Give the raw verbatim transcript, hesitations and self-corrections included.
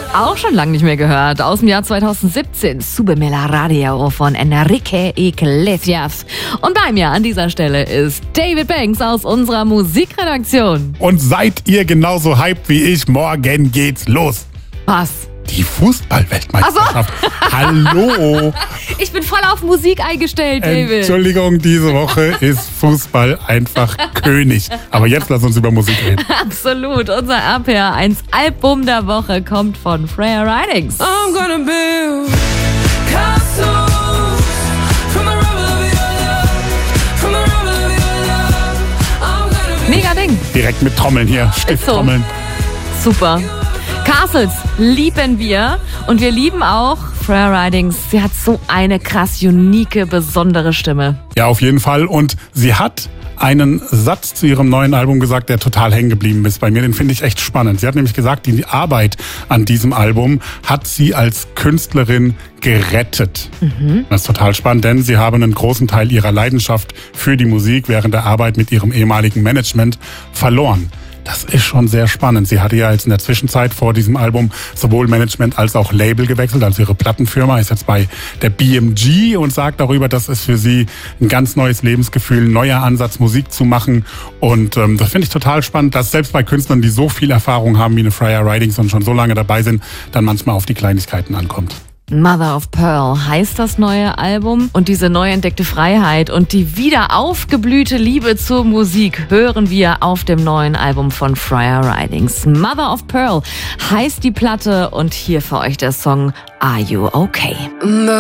Auch schon lange nicht mehr gehört. Aus dem Jahr zweitausendsiebzehn. Sube me la radio von Enrique Iglesias. Und bei mir an dieser Stelle ist David Banks aus unserer Musikredaktion. Und seid ihr genauso hyped wie ich? Morgen geht's los. Was? Die Fußball-Weltmeisterschaft. Ach so. Hallo. Ich bin voll auf Musik eingestellt, David. Entschuldigung, diese Woche ist Fußball einfach König. Aber jetzt lass uns über Musik reden. Absolut. Unser R P R eins Album der Woche kommt von Freya Ridings. I'm gonna build castles from the rubble of your love, from the rubble of your love. I'm gonna build. Mega Ding. Direkt mit Trommeln hier, Stifttrommeln. Super. Castles lieben wir und wir lieben auch Freya Ridings. Sie hat so eine krass unique, besondere Stimme. Ja, auf jeden Fall. Und sie hat einen Satz zu ihrem neuen Album gesagt, der total hängen geblieben ist bei mir. Den finde ich echt spannend. Sie hat nämlich gesagt, die Arbeit an diesem Album hat sie als Künstlerin gerettet. Mhm. Das ist total spannend, denn sie haben einen großen Teil ihrer Leidenschaft für die Musik während der Arbeit mit ihrem ehemaligen Management verloren. Das ist schon sehr spannend. Sie hatte ja jetzt in der Zwischenzeit vor diesem Album sowohl Management als auch Label gewechselt. Also ihre Plattenfirma ist jetzt bei der B M G und sagt darüber, dass es für sie ein ganz neues Lebensgefühl, ein neuer Ansatz, Musik zu machen. Und ähm, das finde ich total spannend, dass selbst bei Künstlern, die so viel Erfahrung haben wie eine Freya Ridings und schon so lange dabei sind, dann manchmal auf die Kleinigkeiten ankommt. Mother of Pearl heißt das neue Album und diese neu entdeckte Freiheit und die wieder aufgeblühte Liebe zur Musik hören wir auf dem neuen Album von Freya Ridings. Mother of Pearl heißt die Platte und hier für euch der Song Are You Okay?